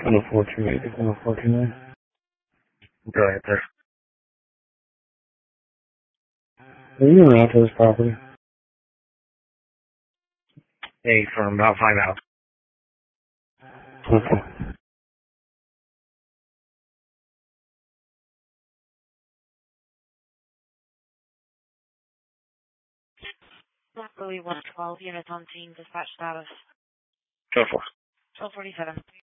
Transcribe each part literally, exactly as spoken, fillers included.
one oh four two eight, one oh four two nine. Go ahead, sir. Are you around to this property? Hey, from about five out. Okay. Louis one twelve, units on scene, dispatch status. Go for it. twelve forty-seven.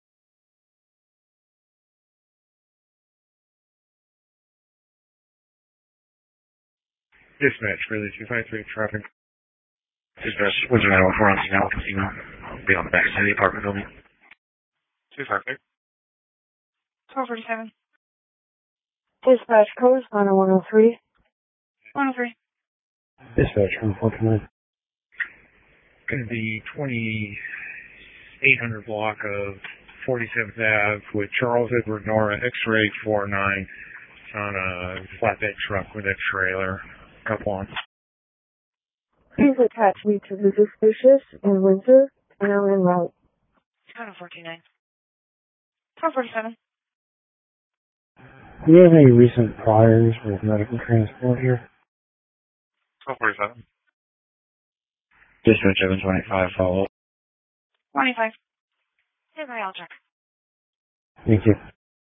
Dispatch, really, two five three traffic. Dispatch, what's the matter with we're on Casino Casino? I'll be on the back side of the apartment building. two five three. twelve forty-seven. Dispatch code, one oh three. one oh three. Dispatch, one oh four two nine. Going to be twenty-eight hundred block of forty-seventh Avenue with Charles Edward Nora X-ray four nine. It's on a flatbed truck with a trailer. Couple on. Please attach me to the suspicious in Windsor, and I'm en route. one oh four two nine. twelve forty-seven. Do you have any recent priors with medical transport here? twelve forty-seven. Dispatch seven twenty-five, follow up. twenty-five. Hey, Ray, I'll check. Thank you.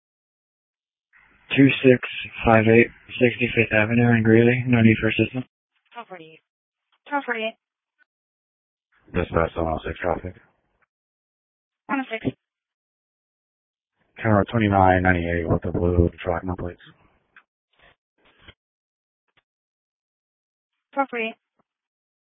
two six five eight, sixty-fifth Avenue in Greeley. No need for assistance. twelve forty-eight. twelve forty-eight. Dispatch one oh six traffic. one oh six. Camera twenty-nine ninety-eight with the blue track number plates. twelve forty-eight.